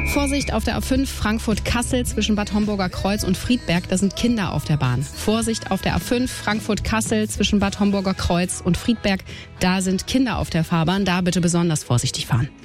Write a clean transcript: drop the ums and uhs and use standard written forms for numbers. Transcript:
Vorsicht auf der A5 Frankfurt-Kassel zwischen Bad Homburger Kreuz und Friedberg, da sind Kinder auf der Bahn. Vorsicht auf der A5 Frankfurt-Kassel zwischen Bad Homburger Kreuz und Friedberg, da sind Kinder auf der Fahrbahn, da bitte besonders vorsichtig fahren.